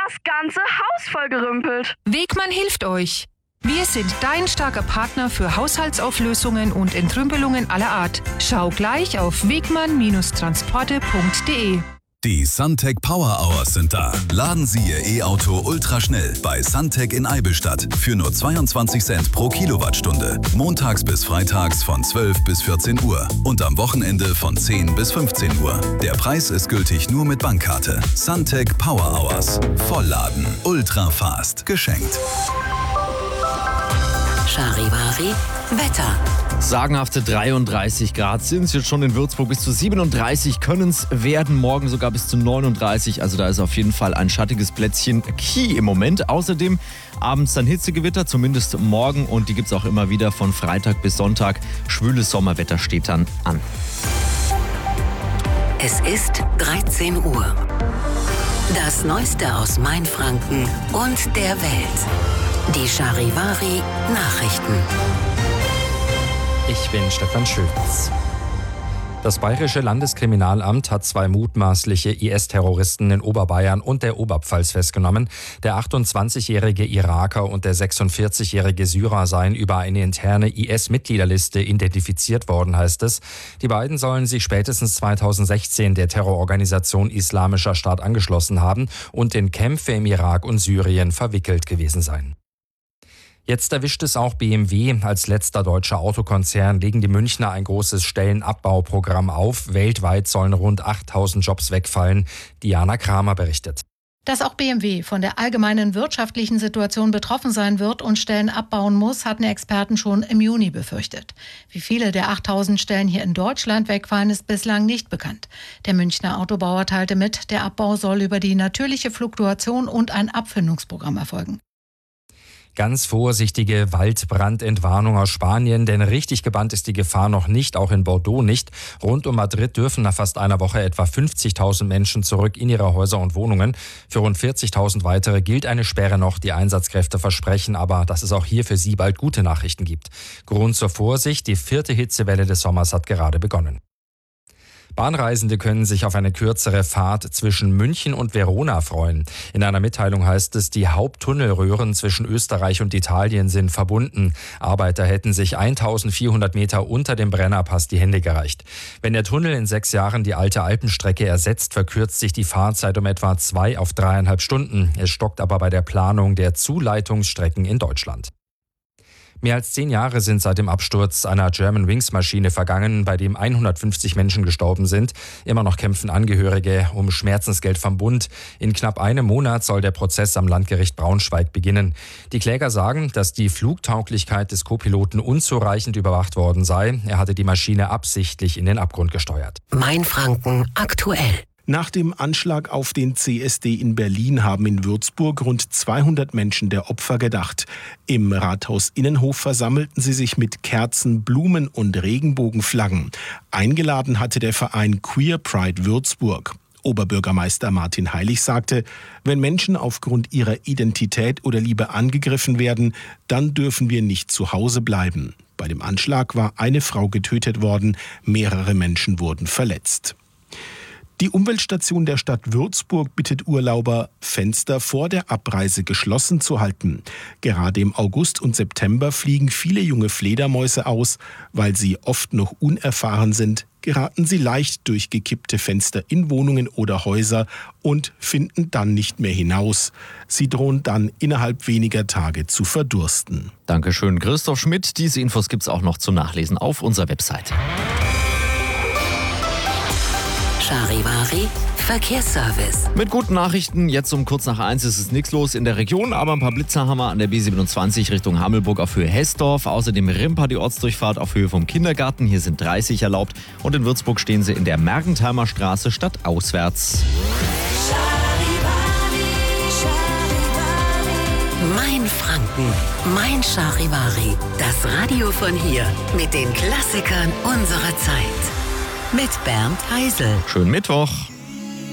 das ganze Haus vollgerümpelt. Wegmann hilft euch. Wir sind dein starker Partner für Haushaltsauflösungen und Entrümpelungen aller Art. Schau gleich auf wegmann-transporte.de. Die Suntec Power Hours sind da. Laden Sie Ihr E-Auto ultraschnell bei Suntec in Eibenstadt für nur 22 Cent pro Kilowattstunde. Montags bis freitags von 12 bis 14 Uhr und am Wochenende von 10 bis 15 Uhr. Der Preis ist gültig nur mit Bankkarte. Suntec Power Hours. Vollladen. Ultra fast. Geschenkt. Charivari Wetter. Sagenhafte 33 Grad sind es jetzt schon in Würzburg. Bis zu 37 können es werden. Morgen sogar bis zu 39. Also da ist auf jeden Fall ein schattiges Plätzchen Key im Moment. Außerdem abends dann Hitzegewitter, zumindest morgen. Und die gibt es auch immer wieder von Freitag bis Sonntag. Schwüles Sommerwetter steht dann an. Es ist 13 Uhr. Das Neueste aus Mainfranken und der Welt. Die Charivari Nachrichten. Ich bin Stefan Schütz. Das Bayerische Landeskriminalamt hat 2 mutmaßliche IS-Terroristen in Oberbayern und der Oberpfalz festgenommen. Der 28-jährige Iraker und der 46-jährige Syrer seien über eine interne IS-Mitgliederliste identifiziert worden, heißt es. Die beiden sollen sich spätestens 2016 der Terrororganisation Islamischer Staat angeschlossen haben und in Kämpfe im Irak und Syrien verwickelt gewesen sein. Jetzt erwischt es auch BMW. Als letzter deutscher Autokonzern legen die Münchner ein großes Stellenabbauprogramm auf. Weltweit sollen rund 8000 Jobs wegfallen. Diana Kramer berichtet. Dass auch BMW von der allgemeinen wirtschaftlichen Situation betroffen sein wird und Stellen abbauen muss, hatten Experten schon im Juni befürchtet. Wie viele der 8000 Stellen hier in Deutschland wegfallen, ist bislang nicht bekannt. Der Münchner Autobauer teilte mit, der Abbau soll über die natürliche Fluktuation und ein Abfindungsprogramm erfolgen. Ganz vorsichtige Waldbrandentwarnung aus Spanien, denn richtig gebannt ist die Gefahr noch nicht, auch in Bordeaux nicht. Rund um Madrid dürfen nach fast einer Woche etwa 50.000 Menschen zurück in ihre Häuser und Wohnungen. Für rund 40.000 weitere gilt eine Sperre noch. Die Einsatzkräfte versprechen aber, dass es auch hier für sie bald gute Nachrichten gibt. Grund zur Vorsicht, die 4. Hitzewelle des Sommers hat gerade begonnen. Bahnreisende können sich auf eine kürzere Fahrt zwischen München und Verona freuen. In einer Mitteilung heißt es, die Haupttunnelröhren zwischen Österreich und Italien sind verbunden. Arbeiter hätten sich 1400 Meter unter dem Brennerpass die Hände gereicht. Wenn der Tunnel in 6 Jahren die alte Alpenstrecke ersetzt, verkürzt sich die Fahrzeit um etwa 2 auf 3,5 Stunden. Es stockt aber bei der Planung der Zuleitungsstrecken in Deutschland. Mehr als 10 Jahre sind seit dem Absturz einer Germanwings-Maschine vergangen, bei dem 150 Menschen gestorben sind. Immer noch kämpfen Angehörige um Schmerzensgeld vom Bund. In knapp einem Monat soll der Prozess am Landgericht Braunschweig beginnen. Die Kläger sagen, dass die Flugtauglichkeit des Co-Piloten unzureichend überwacht worden sei. Er hatte die Maschine absichtlich in den Abgrund gesteuert. Mainfranken aktuell. Nach dem Anschlag auf den CSD in Berlin haben in Würzburg rund 200 Menschen der Opfer gedacht. Im Rathaus-Innenhof versammelten sie sich mit Kerzen, Blumen und Regenbogenflaggen. Eingeladen hatte der Verein Queer Pride Würzburg. Oberbürgermeister Martin Heilig sagte, wenn Menschen aufgrund ihrer Identität oder Liebe angegriffen werden, dann dürfen wir nicht zu Hause bleiben. Bei dem Anschlag war eine Frau getötet worden, mehrere Menschen wurden verletzt. Die Umweltstation der Stadt Würzburg bittet Urlauber, Fenster vor der Abreise geschlossen zu halten. Gerade im August und September fliegen viele junge Fledermäuse aus. Weil sie oft noch unerfahren sind, geraten sie leicht durch gekippte Fenster in Wohnungen oder Häuser und finden dann nicht mehr hinaus. Sie drohen dann innerhalb weniger Tage zu verdursten. Dankeschön, Christoph Schmidt. Diese Infos gibt's auch noch zum Nachlesen auf unserer Webseite. Charivari Verkehrsservice. Mit guten Nachrichten, jetzt um kurz nach 1 ist es nichts los in der Region, aber ein paar Blitzer haben wir an der B27 Richtung Hammelburg auf Höhe Hessdorf. Außerdem Rimpa die Ortsdurchfahrt auf Höhe vom Kindergarten, hier sind 30 erlaubt. Und in Würzburg stehen sie in der Mergentheimer Straße stadtauswärts. Mainfranken, mein Charivari. Das Radio von hier mit den Klassikern unserer Zeit. Mit Bernd Heisel. Schönen Mittwoch.